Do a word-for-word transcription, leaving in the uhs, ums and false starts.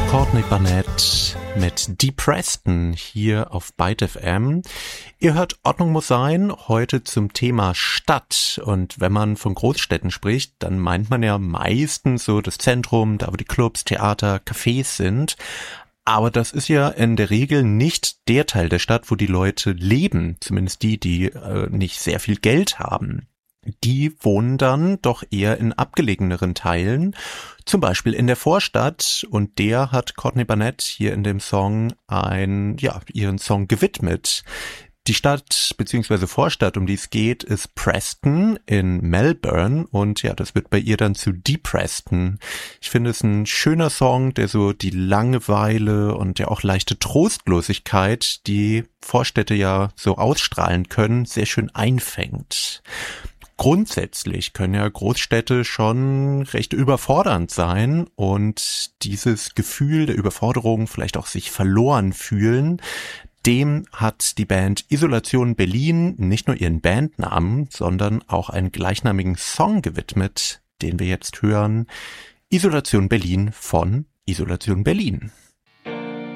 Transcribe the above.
Courtney Barnett mit Dee Preston hier auf Byte F M. Ihr hört Ordnung muss sein, heute zum Thema Stadt. Und wenn man von Großstädten spricht, dann meint man ja meistens so das Zentrum, da wo die Clubs, Theater, Cafés sind. Aber das ist ja in der Regel nicht der Teil der Stadt, wo die Leute leben, zumindest die, die äh, nicht sehr viel Geld haben. Die wohnen dann doch eher in abgelegeneren Teilen, zum Beispiel in der Vorstadt, und der hat Courtney Barnett hier in dem Song ein, ja, ihren Song gewidmet. Die Stadt bzw. Vorstadt, um die es geht, ist Preston in Melbourne, und ja, das wird bei ihr dann zu Dee Preston. Ich finde es ein schöner Song, der so die Langeweile und ja auch leichte Trostlosigkeit, die Vorstädte ja so ausstrahlen können, sehr schön einfängt. Grundsätzlich können ja Großstädte schon recht überfordernd sein, und dieses Gefühl der Überforderung, vielleicht auch sich verloren fühlen, dem hat die Band Isolation Berlin nicht nur ihren Bandnamen, sondern auch einen gleichnamigen Song gewidmet, den wir jetzt hören. Isolation Berlin von Isolation Berlin.